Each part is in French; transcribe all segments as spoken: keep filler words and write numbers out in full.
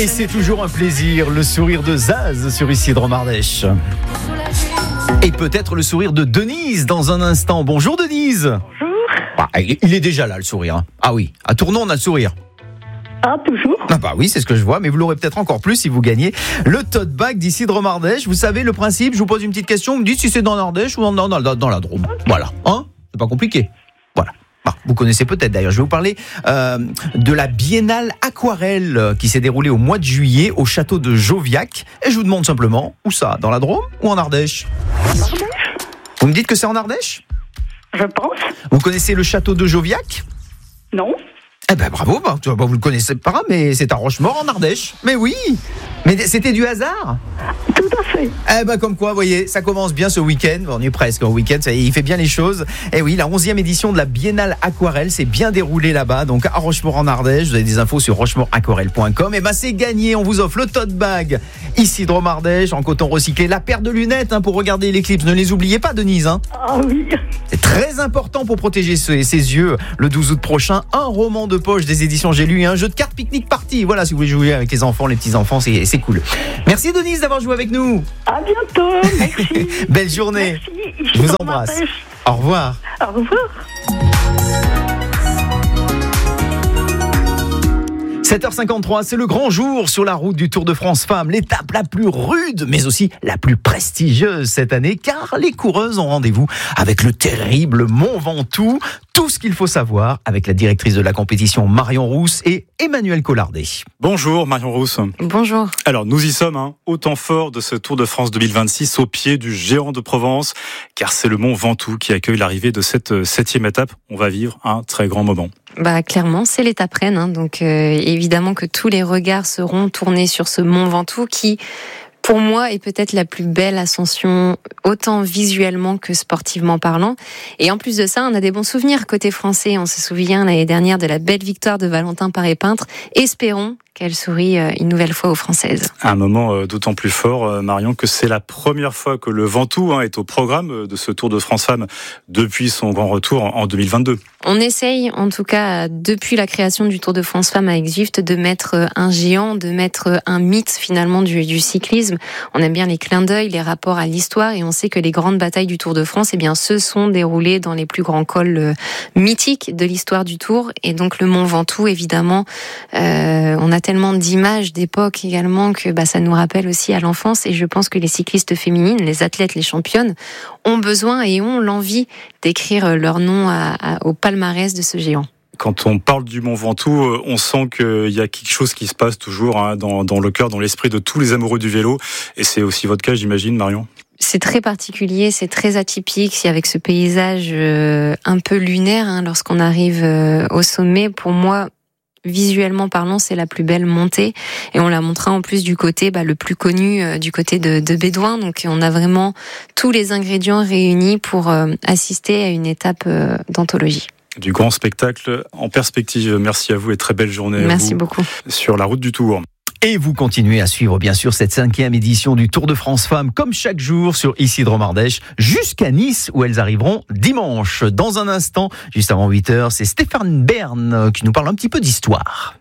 Et c'est toujours un plaisir, le sourire de Zaz sur Ici Dromardèche. Et peut-être le sourire de Denise dans un instant. Bonjour Denise. Bonjour. Ah, il est déjà là le sourire. Hein. Ah oui, à Tournon on a le sourire. Ah, toujours. Ah bah oui, c'est ce que je vois, mais vous l'aurez peut-être encore plus si vous gagnez le tote bag d'Ici Dromardèche. Vous savez le principe, je vous pose une petite question, vous me dites si c'est dans l'Ardèche ou dans, dans, dans, dans la Drôme. Voilà, hein, c'est pas compliqué. Voilà. Ah, vous connaissez peut-être d'ailleurs, je vais vous parler euh, de la Biennale Aquarelle qui s'est déroulée au mois de juillet au château de Joviac. Et je vous demande simplement, où ça, dans la Drôme ou en Ardèche ? Ardèche. Vous me dites que c'est en Ardèche ? Je pense. Vous connaissez le château de Joviac ? Non. Eh ben bravo, bah, bah, vous le connaissez pas, mais c'est à Rochemaure en Ardèche. Mais oui, mais c'était du hasard. Tout à fait. Eh ben comme quoi, vous voyez, ça commence bien ce week-end. On est presque au week-end, ça, il fait bien les choses. Et oui, la onzième édition de la Biennale Aquarelle s'est bien déroulée là-bas, donc à Rochemaure en Ardèche. Vous avez des infos sur rochemort aquarelle point com. Et ben c'est gagné, on vous offre le tote bag Ici Dromardèche en coton recyclé, la paire de lunettes hein, pour regarder l'éclipse. Ne les oubliez pas, Denise. Hein. Ah oui. C'est très important pour protéger ses, ses yeux. Le douze août prochain, un roman de poche des éditions J'ai lu et un jeu de cartes pique-nique party. Voilà, si vous voulez jouer avec les enfants, les petits-enfants, c'est, c'est cool. Merci Denise d'avoir joué avec nous. À bientôt, merci. Belle journée. Merci. Je vous embrasse. Au revoir. Au revoir. sept heures cinquante-trois, c'est le grand jour sur la route du Tour de France Femmes, l'étape la plus rude, mais aussi la plus prestigieuse cette année, car les coureuses ont rendez-vous avec le terrible Mont Ventoux. Tout ce qu'il faut savoir avec la directrice de la compétition Marion Rousse et Emmanuel Collardet. Bonjour Marion Rousse. Bonjour. Alors nous y sommes, hein, au temps fort de ce Tour de France deux mille vingt-six, au pied du géant de Provence, car c'est le Mont Ventoux qui accueille l'arrivée de cette septième étape. On va vivre un très grand moment. Bah clairement, c'est l'étape reine, hein, donc euh, évidemment que tous les regards seront tournés sur ce Mont Ventoux qui, pour moi, est peut-être la plus belle ascension, autant visuellement que sportivement parlant. Et en plus de ça, on a des bons souvenirs côté français. On se souvient l'année dernière de la belle victoire de Valentin Paré-Peintre. Espérons qu'elle sourit une nouvelle fois aux Françaises. Un moment d'autant plus fort, Marion, que c'est la première fois que le Ventoux hein, est au programme de ce Tour de France Femmes depuis son grand retour en deux mille vingt-deux. On essaye, en tout cas, depuis la création du Tour de France Femmes avec Zwift, de mettre un géant, de mettre un mythe finalement du, du cyclisme. On aime bien les clins d'œil, les rapports à l'histoire, et on sait que les grandes batailles du Tour de France, eh bien, se sont déroulées dans les plus grands cols euh, mythiques de l'histoire du Tour. Et donc le Mont Ventoux, évidemment, euh, on a tellement d'images d'époque également que bah, ça nous rappelle aussi à l'enfance. Et je pense que les cyclistes féminines, les athlètes, les championnes, ont besoin et ont l'envie d'écrire leur nom à, à, au palmarès de ce géant. Quand on parle du Mont Ventoux, on sent qu'il y a quelque chose qui se passe toujours hein, dans, dans le cœur, dans l'esprit de tous les amoureux du vélo. Et c'est aussi votre cas, j'imagine, Marion ? C'est très particulier, c'est très atypique, avec ce paysage euh, un peu lunaire hein, lorsqu'on arrive euh, au sommet. Pour moi, visuellement parlant, c'est la plus belle montée, et on la montrera en plus du côté bah, le plus connu, euh, du côté de, de Bédouin. Donc on a vraiment tous les ingrédients réunis pour euh, assister à une étape euh, d'anthologie. Du grand spectacle en perspective. Merci à vous et très belle journée. Merci à vous beaucoup. Sur la route du Tour. Et vous continuez à suivre bien sûr cette cinquième édition du Tour de France Femmes comme chaque jour sur Ici Dromardèche jusqu'à Nice où elles arriveront dimanche. Dans un instant, juste avant huit heures, c'est Stéphane Bern qui nous parle un petit peu d'histoire.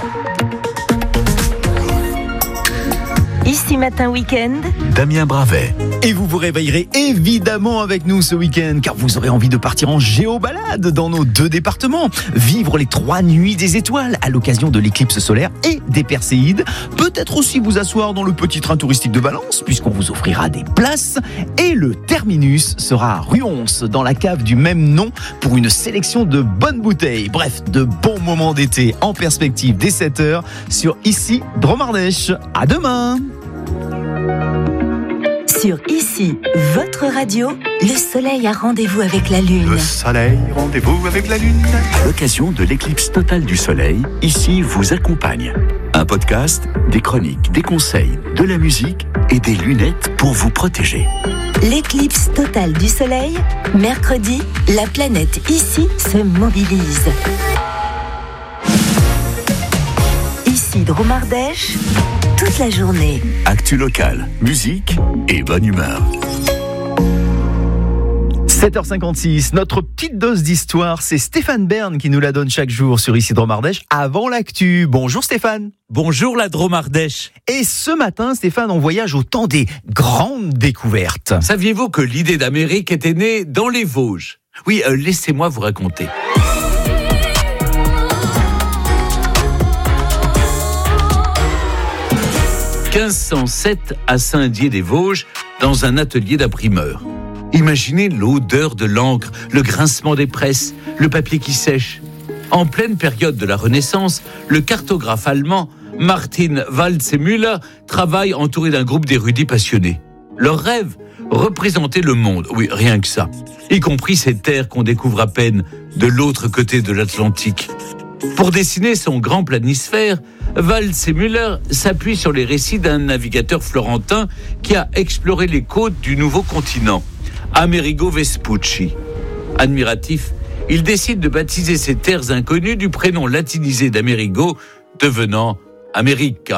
Ici Matin Week-end, Damien Bravet. Et vous vous réveillerez évidemment avec nous ce week-end, car vous aurez envie de partir en géobalade dans nos deux départements, vivre les trois nuits des étoiles à l'occasion de l'éclipse solaire et des Perséides, peut-être aussi vous asseoir dans le petit train touristique de Valence, puisqu'on vous offrira des places, et le terminus sera à Ruons, dans la cave du même nom, pour une sélection de bonnes bouteilles. Bref, de bons moments d'été en perspective dès sept heures sur Ici Dromardèche. À demain. sur Ici, votre radio, le soleil a rendez-vous avec la lune. Le soleil, rendez-vous avec la lune. À l'occasion de l'éclipse totale du soleil, Ici vous accompagne. Un podcast, des chroniques, des conseils, de la musique et des lunettes pour vous protéger. L'éclipse totale du soleil, mercredi, la planète Ici se mobilise. Ici Dromardèche, toute la journée. Actu locale, musique et bonne humeur. sept heures cinquante-six, notre petite dose d'histoire, c'est Stéphane Bern qui nous la donne chaque jour sur Ici Drôme Ardèche avant l'actu. Bonjour Stéphane. Bonjour la Drôme Ardèche. Et ce matin, Stéphane, on voyage au temps des grandes découvertes. Saviez-vous que l'idée d'Amérique était née dans les Vosges ? Oui, euh, laissez-moi vous raconter. quinze cent sept à Saint-Dié-des-Vosges, dans un atelier d'imprimeur. Imaginez l'odeur de l'encre, le grincement des presses, le papier qui sèche. En pleine période de la Renaissance, le cartographe allemand Martin Waldseemüller travaille entouré d'un groupe d'érudits passionnés. Leur rêve, représenter le monde, oui, rien que ça, y compris ces terres qu'on découvre à peine de l'autre côté de l'Atlantique. Pour dessiner son grand planisphère, Waldseemüller s'appuie sur les récits d'un navigateur florentin qui a exploré les côtes du nouveau continent, Amerigo Vespucci. Admiratif, il décide de baptiser ces terres inconnues du prénom latinisé d'Amerigo, devenant America.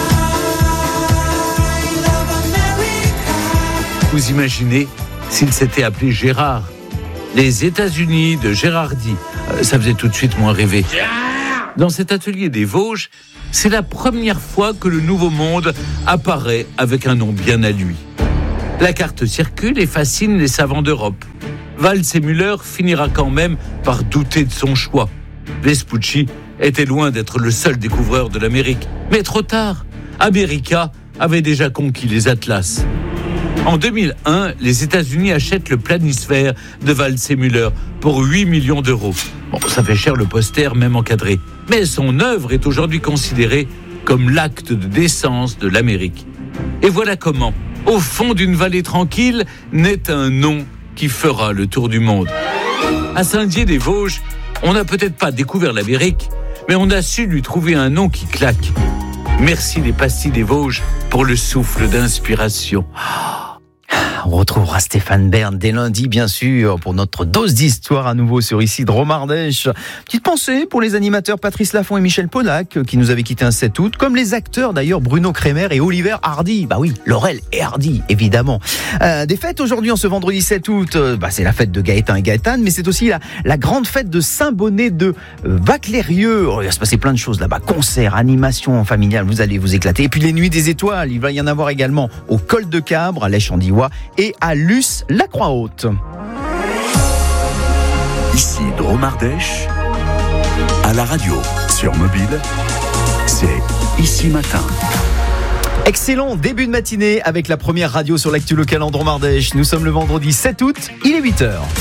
Vous imaginez s'il s'était appelé Gérard ? Les États-Unis de Gérardi, ça faisait tout de suite moins rêver. Dans cet atelier des Vosges, c'est la première fois que le Nouveau Monde apparaît avec un nom bien à lui. La carte circule et fascine les savants d'Europe. Waldseemüller finira quand même par douter de son choix. Vespucci était loin d'être le seul découvreur de l'Amérique. Mais trop tard, America avait déjà conquis les Atlas. En deux mille un, les États-Unis achètent le planisphère de Waldseemüller pour huit millions d'euros. Bon, ça fait cher le poster, même encadré. Mais son œuvre est aujourd'hui considérée comme l'acte de décence de l'Amérique. Et voilà comment, au fond d'une vallée tranquille, naît un nom qui fera le tour du monde. À Saint-Dié-des-Vosges, on n'a peut-être pas découvert l'Amérique, mais on a su lui trouver un nom qui claque. Merci les pastilles des Vosges pour le souffle d'inspiration. On retrouvera Stéphane Bern dès lundi, bien sûr, pour notre dose d'histoire à nouveau sur Ici Drôme Ardèche. Petite pensée pour les animateurs Patrice Laffont et Michel Pollack, qui nous avaient quittés un sept août, comme les acteurs d'ailleurs Bruno Kremer et Oliver Hardy. Bah oui, Laurel et Hardy, évidemment. Euh, des fêtes aujourd'hui, en ce vendredi sept août, euh, bah c'est la fête de Gaëtan et Gaëtane, mais c'est aussi la, la grande fête de Saint-Bonnet de euh, Vaclérieux. Oh, il va se passer plein de choses là-bas, concerts, animations familiales, vous allez vous éclater. Et puis les Nuits des Étoiles, il va y en avoir également au Col de Cabre, à l'Èche-en-Diois, et à Luce, la Croix-Haute. Ici Drôme Ardèche, à la radio, sur mobile, c'est Ici Matin. Excellent début de matinée avec la première radio sur l'actu locale en Drôme Ardèche. Nous sommes le vendredi sept août, il est huit heures.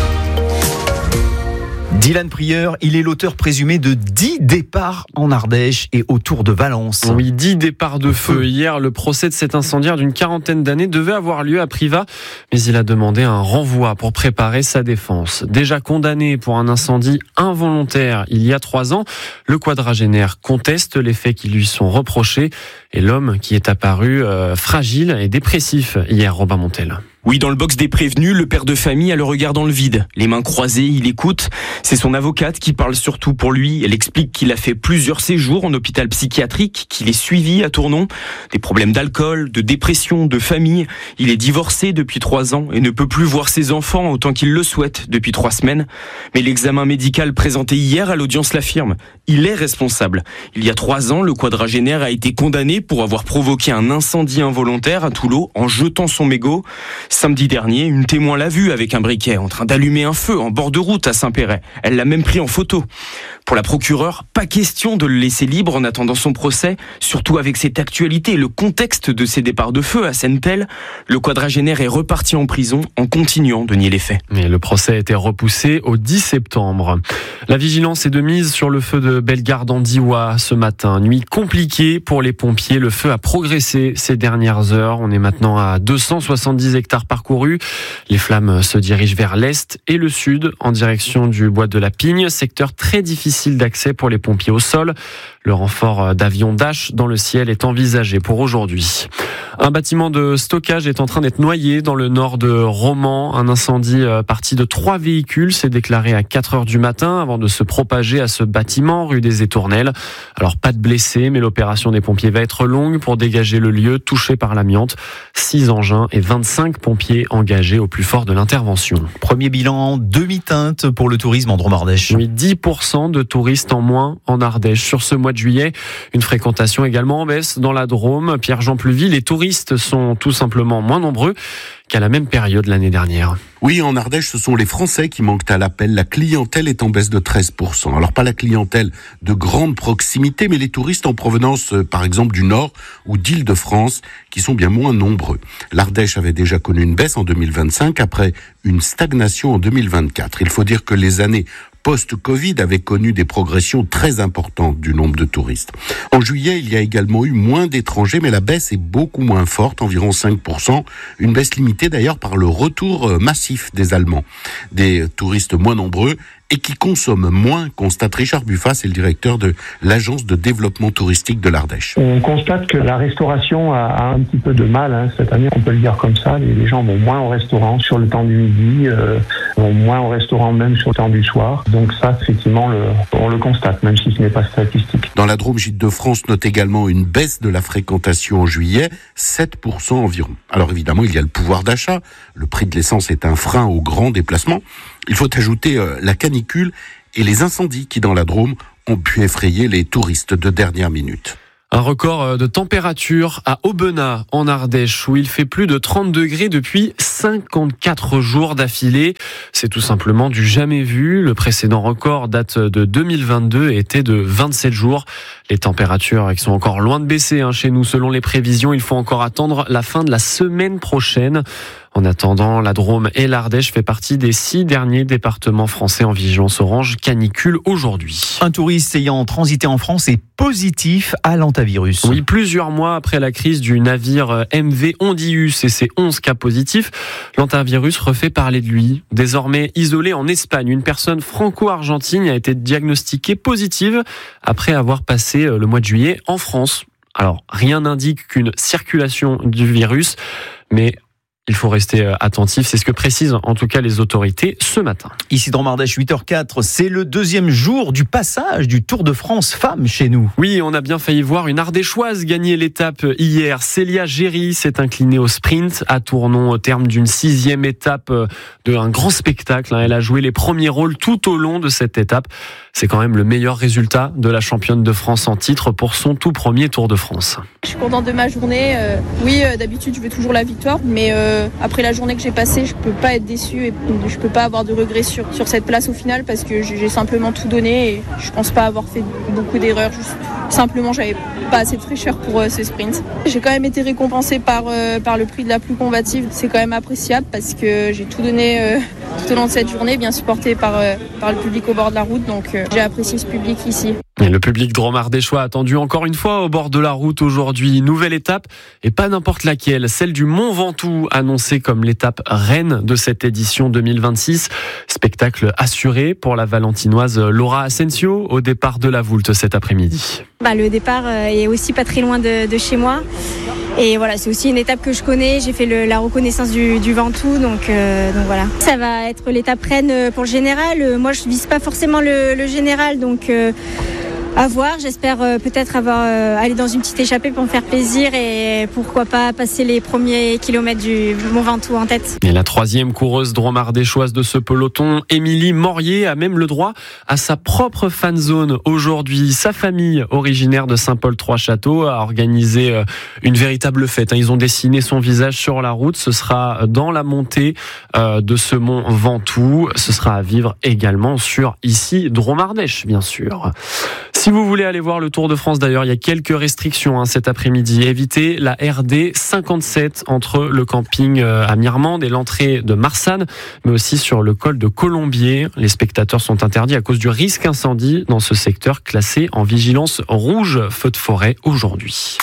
Dylan Prieur, il est l'auteur présumé de dix départs en Ardèche et autour de Valence. Oui, dix départs de feu. Hier, le procès de cet incendiaire d'une quarantaine d'années devait avoir lieu à Privas, mais il a demandé un renvoi pour préparer sa défense. Déjà condamné pour un incendie involontaire il y a trois ans, le quadragénaire conteste les faits qui lui sont reprochés et l'homme qui est apparu euh, fragile et dépressif hier, Robin Montel. Oui, dans le box des prévenus, le père de famille a le regard dans le vide. Les mains croisées, il écoute. C'est son avocate qui parle surtout pour lui. Elle explique qu'il a fait plusieurs séjours en hôpital psychiatrique, qu'il est suivi à Tournon. Des problèmes d'alcool, de dépression, de famille. Il est divorcé depuis trois ans et ne peut plus voir ses enfants autant qu'il le souhaite depuis trois semaines. Mais l'examen médical présenté hier à l'audience l'affirme. Il est responsable. Il y a trois ans, le quadragénaire a été condamné pour avoir provoqué un incendie involontaire à Toulon en jetant son mégot. Samedi dernier, une témoin l'a vu avec un briquet en train d'allumer un feu en bord de route à Saint-Péret. Elle l'a même pris en photo. Pour la procureure, pas question de le laisser libre en attendant son procès, surtout avec cette actualité et le contexte de ces départs de feu à Sennetel. Le quadragénaire est reparti en prison en continuant de nier les faits. Mais le procès a été repoussé au dix septembre. La vigilance est de mise sur le feu de Bellegarde en Diois ce matin. Nuit compliquée pour les pompiers. Le feu a progressé ces dernières heures. On est maintenant à deux cent soixante-dix hectares parcourus. Les flammes se dirigent vers l'est et le sud en direction du bois de la Pigne, secteur très difficile d'accès pour les pompiers au sol. Le renfort d'avions Dash dans le ciel est envisagé pour aujourd'hui. Un bâtiment de stockage est en train d'être noyé dans le nord de Romans. Un incendie parti de trois véhicules s'est déclaré à quatre heures du matin avant de se propager à ce bâtiment rue des Étournelles. Alors pas de blessés, mais l'opération des pompiers va être longue pour dégager le lieu touché par l'amiante. Six engins et vingt-cinq pompiers pompiers engagés au plus fort de l'intervention. Premier bilan demi-teinte pour le tourisme en Drôme-Ardèche. Oui, dix pour cent de touristes en moins en Ardèche sur ce mois de juillet. Une fréquentation également en baisse dans la Drôme. Pierre-Jean Pluville, les touristes sont tout simplement moins nombreux qu'à la même période l'année dernière. Oui, en Ardèche, ce sont les Français qui manquent à l'appel. La clientèle est en baisse de treize pour cent. Alors pas la clientèle de grande proximité, mais les touristes en provenance, par exemple, du Nord ou d'Île-de-France, qui sont bien moins nombreux. L'Ardèche avait déjà connu une baisse en deux mille vingt-cinq, après une stagnation en deux mille vingt-quatre. Il faut dire que les années post-Covid avaient connu des progressions très importantes du nombre de touristes. En juillet, il y a également eu moins d'étrangers, mais la baisse est beaucoup moins forte, environ cinq pour cent. Une baisse limitée d'ailleurs par le retour massif des Allemands. Des touristes moins nombreux et qui consomment moins, constate Richard Buffat, c'est le directeur de l'agence de développement touristique de l'Ardèche. On constate que la restauration a, a un petit peu de mal hein, cette année, on peut le dire comme ça. Les, les gens vont moins au restaurant sur le temps du midi, euh, vont moins au restaurant même sur le temps du soir. Donc ça, effectivement, le, on le constate, même si ce n'est pas statistique. Dans la Drôme, Gîtes de France note également une baisse de la fréquentation en juillet, sept pour cent environ. Alors évidemment, il y a le pouvoir d'achat. Le prix de l'essence est un frein aux grands déplacements. Il faut ajouter euh, la canicule et les incendies qui, dans la Drôme, ont pu effrayer les touristes de dernière minute. Un record de température à Aubenas, en Ardèche, où il fait plus de trente degrés depuis cinquante-quatre jours d'affilée. C'est tout simplement du jamais vu. Le précédent record date de deux mille vingt-deux et était de vingt-sept jours. Les températures qui sont encore loin de baisser hein, chez nous. Selon les prévisions, il faut encore attendre la fin de la semaine prochaine. En attendant, la Drôme et l'Ardèche fait partie des six derniers départements français en vigilance orange canicule aujourd'hui. Un touriste ayant transité en France est positif à l'hantavirus. Oui, plusieurs mois après la crise du navire M V Hondius et ses onze cas positifs, l'hantavirus refait parler de lui. Désormais isolé en Espagne, une personne franco-argentine a été diagnostiquée positive après avoir passé le mois de juillet en France. Alors, rien n'indique qu'une circulation du virus, mais il faut rester attentif, c'est ce que précisent en tout cas les autorités ce matin. Ici dans Drôme-Ardèche, huit heures quatre, c'est le deuxième jour du passage du Tour de France femmes chez nous. Oui, on a bien failli voir une Ardéchoise gagner l'étape hier. Célia Géry s'est inclinée au sprint à Tournon au terme d'une sixième étape d'un grand spectacle. Elle a joué les premiers rôles tout au long de cette étape. C'est quand même le meilleur résultat de la championne de France en titre pour son tout premier Tour de France. Je suis contente de ma journée. Euh, oui, euh, d'habitude, je veux toujours la victoire, mais euh, après la journée que j'ai passée, je peux pas être déçue et je peux pas avoir de regrets sur, sur cette place au final parce que j'ai simplement tout donné et je pense pas avoir fait beaucoup d'erreurs. Juste, simplement, j'avais pas assez de fraîcheur pour euh, ce sprint. J'ai quand même été récompensée par, euh, par le prix de la plus combative. C'est quand même appréciable parce que j'ai tout donné euh, tout au long de cette journée, bien supportée par, euh, par le public au bord de la route. Donc, euh, j'ai apprécié ce public ici. Et le public drôme-ardéchois attendu encore une fois au bord de la route aujourd'hui. Nouvelle étape et pas n'importe laquelle, celle du Mont Ventoux, annoncée comme l'étape reine de cette édition deux mille vingt-six. Spectacle assuré pour la valentinoise Laura Asensio au départ de la Voulte cet après-midi. Bah, le départ est aussi pas très loin de, de chez moi. Et voilà, c'est aussi une étape que je connais. J'ai fait le, la reconnaissance du, du Ventoux, donc, euh, donc voilà. Ça va être l'étape reine pour le général. Moi, je vise pas forcément le, le général, donc euh, à voir. J'espère euh, peut-être avoir euh, aller dans une petite échappée pour me faire plaisir et pourquoi pas passer les premiers kilomètres du Mont Ventoux en tête. Et la troisième coureuse drôme-ardéchoise de ce peloton, Émilie Morier, a même le droit à sa propre fan zone aujourd'hui. Sa famille, originaire de Saint-Paul-Trois-Châteaux, a organisé une véritable fête. Ils ont dessiné son visage sur la route. Ce sera dans la montée de ce Mont Ventoux. Ce sera à vivre également sur ici Drôme-Ardèche, bien sûr. Si vous voulez aller voir le Tour de France, d'ailleurs, il y a quelques restrictions hein, cet après-midi. Évitez la R D cinquante-sept entre le camping à Mirmande et l'entrée de Marsanne, mais aussi sur le col de Colombier. Les spectateurs sont interdits à cause du risque incendie dans ce secteur classé en vigilance rouge feu de forêt aujourd'hui.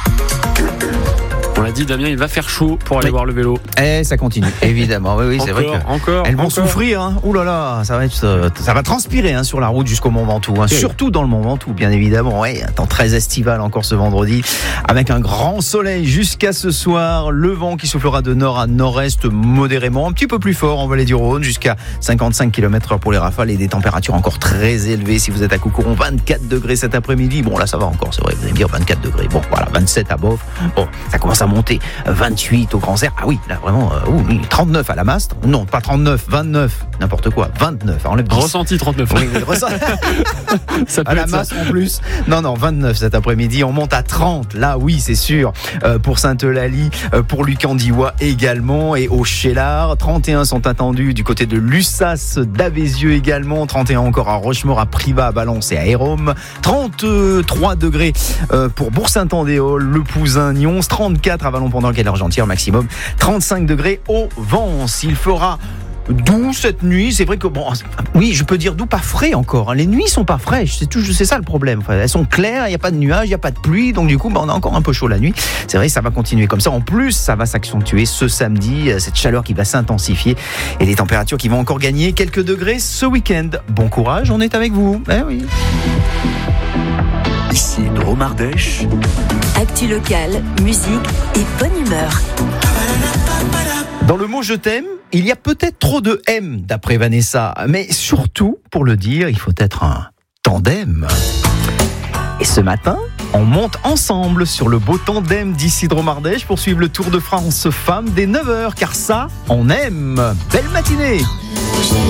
On l'a dit, Damien, il va faire chaud pour aller oui. voir le vélo. Eh, ça continue, évidemment. Oui, oui, c'est encore, vrai que encore, elles vont encore. souffrir. Hein. Ouh là là, ça va être, ça va transpirer hein, sur la route jusqu'au Mont Ventoux. Hein. Surtout dans le Mont Ventoux, bien évidemment. Ouais, un temps très estival encore ce vendredi, avec un grand soleil jusqu'à ce soir. Le vent qui soufflera de nord à nord-est modérément, un petit peu plus fort en vallée du Rhône, jusqu'à cinquante-cinq kilomètres heure pour les rafales et des températures encore très élevées. Si vous êtes à Coucouron, vingt-quatre degrés cet après-midi. Bon, là, ça va encore, c'est vrai. Vous allez me dire vingt-quatre degrés. Bon, voilà, vingt-sept à Beauf. Bon, ça commence à monter vingt-huit au Grand Air. Ah oui, là vraiment, euh, oui, trente-neuf à la Mast. Non, pas trente-neuf, vingt-neuf, n'importe quoi, vingt-neuf. Enlève dix. Ressenti trente-neuf. Oui, oui, ressenti. Ça peut à la être Mast ça. en plus. Non, non, vingt-neuf cet après-midi. On monte à trente. Là, oui, c'est sûr. Euh, pour Sainte-Eulalie, euh, pour Lucandiwa également. Et au Chélard, trente et un sont attendus du côté de Lussas, d'Avézieux également. trente et un encore à Rochemaure, à Privas, à Valence et à Hérôme. trente-trois degrés euh, pour Bourg-Saint-Andéol, Le Pouzin, Nyons. trente-quatre à Vallon-Pendant et l'Argentière maximum. trente-cinq degrés au Vence. Il fera doux cette nuit, c'est vrai que bon, oui, je peux dire doux, pas frais encore. Les nuits sont pas fraîches, c'est tout, c'est ça le problème. Enfin, elles sont claires, il n'y a pas de nuages, il n'y a pas de pluie, donc du coup, bah, on a encore un peu chaud la nuit. C'est vrai, ça va continuer comme ça. En plus, ça va s'accentuer ce samedi, cette chaleur qui va s'intensifier et des températures qui vont encore gagner quelques degrés ce week-end. Bon courage, on est avec vous. Eh oui. Ici Dromardèche. Actu locale, musique et bonne humeur. Dans le mot « je t'aime », il y a peut-être trop de « M » d'après Vanessa, mais surtout, pour le dire, il faut être un tandem. Et ce matin, on monte ensemble sur le beau tandem d'ici Dromardèche pour suivre le Tour de France Femmes dès neuf heures, car ça, on aime. Belle matinée.